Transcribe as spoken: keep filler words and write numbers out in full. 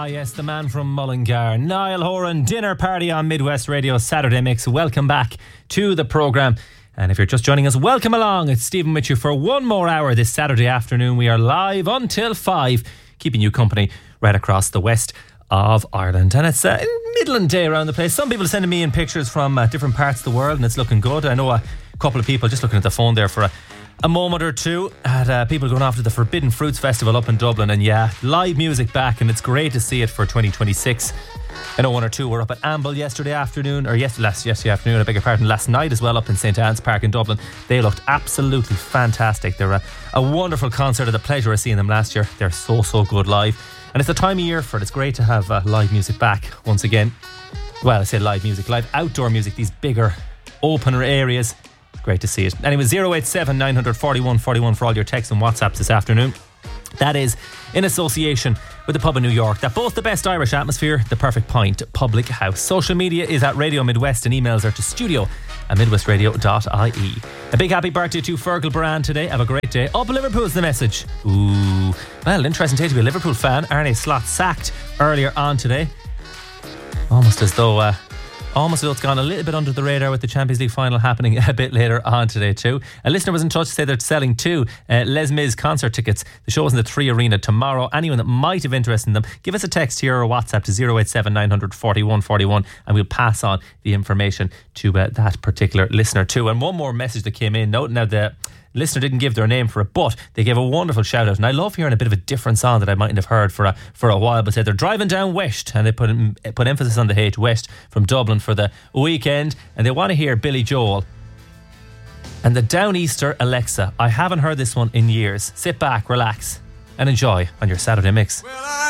yes, the man from Mullingar, Niall Horan, Dinner Party on Midwest Radio Saturday Mix. Welcome back to the programme. And if you're just joining us, welcome along. It's Stephen with you for one more hour this Saturday afternoon. We are live until five, keeping you company right across the west of Ireland. And it's a Midland day around the place. Some people are sending me in pictures from uh, different parts of the world, and it's looking good. I know a couple of people just looking at the phone there for a A moment or two at uh, people going off to the Forbidden Fruits Festival up in Dublin, and yeah, live music back, and it's great to see it for twenty twenty-six. I know one or two were up at Amble yesterday afternoon, or yes, last yesterday afternoon, I beg your pardon, last night as well, up in Saint Anne's Park in Dublin. They looked absolutely fantastic. They're a, a wonderful concert. I had the pleasure of seeing them last year. They're so so good live, and it's the time of year for it. It's great to have uh, live music back once again. Well, I say live music, live outdoor music, these bigger opener areas. Great to see it. Anyway, zero eight seven nine four one four one for all your texts and WhatsApps this afternoon. That is in association with the pub in New York that boasts the best Irish atmosphere, the Perfect Pint Public House. Social media is at Radio Midwest, and emails are to studio at midwestradio dot I E. A big happy birthday to Fergal Baran today. Have a great day. Up Liverpool's the message. Ooh, well, interesting day to be a Liverpool fan. Arne Slot sacked earlier on today. Almost as though... Uh, Almost as though it's gone a little bit under the radar with the Champions League final happening a bit later on today too. A listener was in touch to say they're selling two uh, Les Mis concert tickets. The show is in the Three Arena tomorrow. Anyone that might have interest in them, give us a text here or a WhatsApp to zero eight seven nine four one four one, and we'll pass on the information to uh, that particular listener too. And one more message that came in. Note now the listener didn't give their name for it, but they gave a wonderful shout out, and I love hearing a bit of a different song that I mightn't have heard for a for a while, but said they're driving down West, and they put put emphasis on the H, West, from Dublin for the weekend, and they want to hear Billy Joel and the Downeaster Alexa. I haven't heard this one in years. Sit back, relax and enjoy on your Saturday mix. Well,